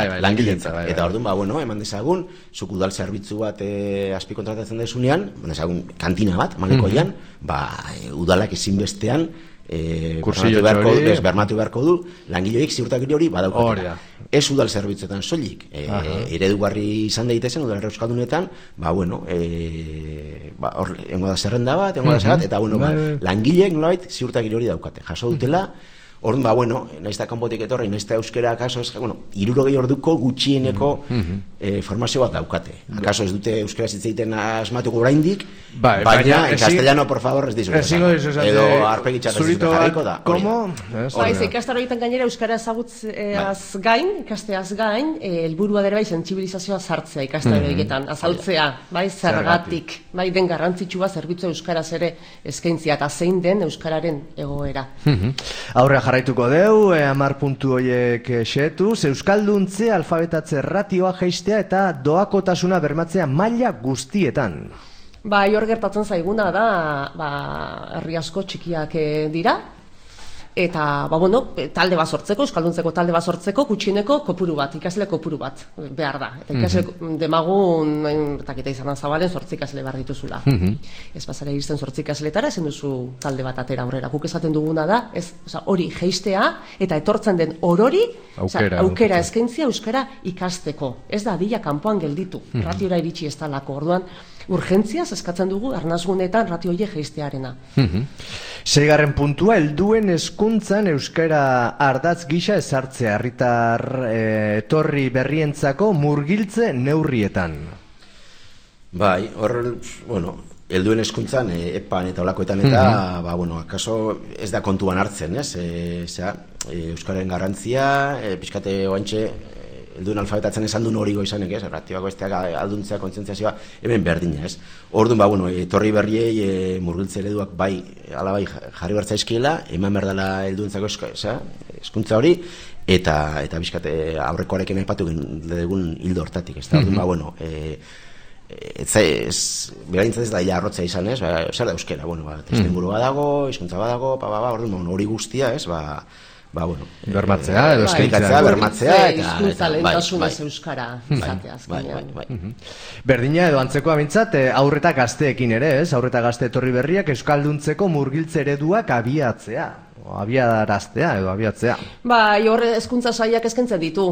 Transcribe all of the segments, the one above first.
langileentzat. Eta orduan, eman dezagun, zuk udal zerbitzu bat azpikontratatzen dezunean, eman dezagun kantina bat, Malekoian, udalak ezinbestean bermatu beharko du, langileek ziurtagiri hori badaukatela. Ez udal zerbitzuetan soilik, eredugarri izan daitezen udal euskaldunetan, engo da zerrenda bat, eta langileek nolabait ziurtagiri hori daukate. Jaso dutela, orduan, nahiz da kanpotik etorri, nahiz da euskera akaso, 60 orduko gutxieneko formazio bat daukate. Akaso ez dute euskera zitzeiten asmatuko oraindik, baina en castellano, por favor, ez dizu. Edo arpegitxataz jarriko da. Ikastaro egiten gainera euskara ezagutzeaz gain, ikasteaz gain, helburua dere sentsibilizazioa sartzea ikastaro egiten, azaltzea, zergatik, den garrantzitsua zerbitzu euskaraz ere eskaintzia eta zein den euskararen egoera. Aurrea jarraituko deu, 10 puntu horiek xetuz, euskalduntze alfabetatze ratioa jeistea eta doakotasuna bermatzea maila guztietan. Hor gertatzen zaiguna da, herri asko txikiak dira, eta, talde bat sortzeko, euskalduntzeko talde bat sortzeko, gutxieneko kopuru bat, ikasle kopuru bat behar da. Eta ikasle demagun, eta izan zabalen, 8 ikasle behar dituzula. Ez bazara iristen 8 ikasletara, ezen duzu talde bat atera aurrera. Guk esaten duguna da, hori jeistea, eta etortzen den orori, aukera eskaintzia euskara ikasteko. Ez da, adila kanpoan gelditu, ratiora iritsi ez talako. Orduan, urgentziaz eskatzen dugu arnazgunetan ratio horiek jeistearena. 6. puntua, helduen hezkuntzan euskara ardatz gisa ezartzea herritar etorri berrientzako murgiltze neurrietan. Helduen hezkuntzan epan eta olakoetan eta akaso ez da kontuan hartzen, ez? Euskararen garrantzia, pixkate oantxe helduen alfabetatzen esan duen hori goizanek, ez? Ratioak besteak alduntzea, kontzentziazioa, hemen berdina, ez? Orduan, etorri berriei murgiltze ereduak alabai jarri bertzaizkiela, eman berdala helduentzako hezkuntza hori, eta bizkate aurrekoarekin aipatu dugun hildo hortatik, ez da? Orduan, beraintzat ez da arrotzea izan, ez? Zer da euskera, testenburua dago, hizkuntza badago, orduan, hori guztia, ez? Bermatzea edo eskaintzea, bermatzea hizkuntza lehentasunez euskara izatea azkenean. Berdina edo antzekoa bintzat aurreta gazteekin ere, ez? Aurreta gazte etorri berriak euskalduntzeko murgiltze ereduak abiaraztea edo abiatzea. Horre hezkuntza sailak eskaintzen ditu.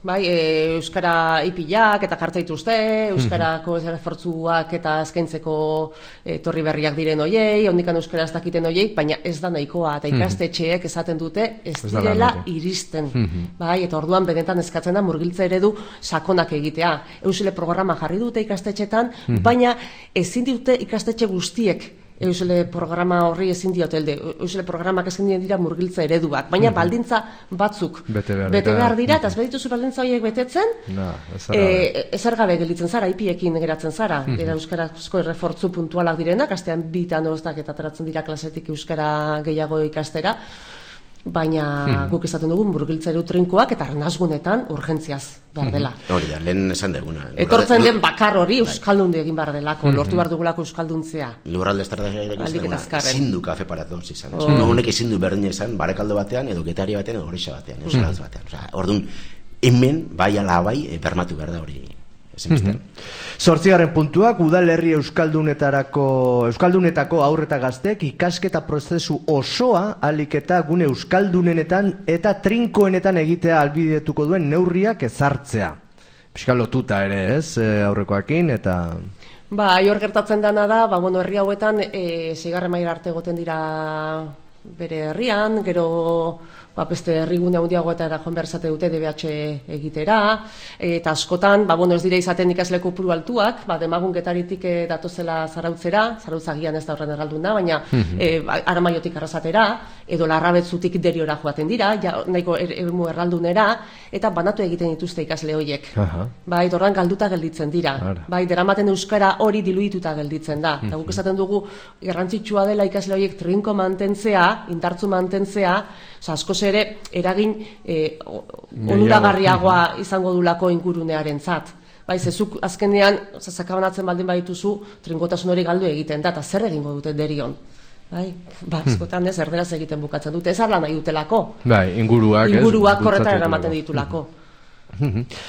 Euskara ipilak eta karta dituzte, euskarako esfortzuak eta eskaintzeko etorri berriak diren hoiei, ondikan euskara ez dakiten hoiei, baina ez da nahikoa, eta ikastetxeek esaten dute ez direla iristen. Eta orduan benetan eskatzen da murgiltze eredu sakonak egitea. Eusle programa jarri dute ikastetxetan, baina ezin dute ikastetxe guztiek Eusle programa horri ezin diote elde. Eusle programak ezin dira murgiltza ereduak, baina baldintza batzuk bete behar dira, eta ez bedituzu baldintza horiek betetzen, ezer gabe gelditzen zara, ipiekin geratzen zara, euskarazko errefortzu puntualak direnak, astean 2 eta ateratzen dira klasetik euskara gehiago ikastera, baina guk esaten dugu murgiltza eredu trinkoak eta arnazgunetan urgentziaz behar dela. Hori da, lehen esan deguna. Etortzen den bakar hori euskaldundu egin behar delako, lortu behar dugulako euskalduntzea. Lurralde estrategiak ezin du kafe paratons izan. Honek ezin du berdin izan, barekaldo batean, edo getari batean, edo horixa batean, euskaraz batean. Orduan, hemen, bai ala bai, bermatu behar da hori. 8. puntuak, udalerri euskaldunetako aurreta gaztek ikasketa prozesu osoa alik eta gune euskaldunenetan eta trinkoenetan egitea albidetuko duen neurriak ezartzea. Piskal lotuta ere, ez, aurrekoakin, eta... Hor gertatzen dena da, herri hauetan, 6. maila arte egoten dira bere herrian, gero beste herrigune handiago eta joan behar izate dute DBH egitera, eta askotan, ez dira izaten ikasle kopuru altuak, demagun getaritik datozela zarautzera, zarautzagian ez da horren erralduna, baina Aramaiotik arrasatera, edo Larrabetzutik Deriora joaten dira, nahiko eremu erraldunera, eta banatu egiten dituzte ikasle horiek. Horren galduta gelditzen dira. Deramaten euskara hori diluituta gelditzen da. Eta guk esaten dugu, garrantzitsua dela ikasle horiek trinko mantentzea, indartzu mantentzea, askoz ere eragin onuragarriagoa izango dulako ingurunearen zat. Zezuk azkenean, zakabanatzen baldin badituzu, trinkotasun hori galdu egiten da, eta zer egingo dute Derion? Askotan ez, erderaz egiten bukatzen dute, ez arla nahi dutelako. Inguruak korretara eramaten ditulako.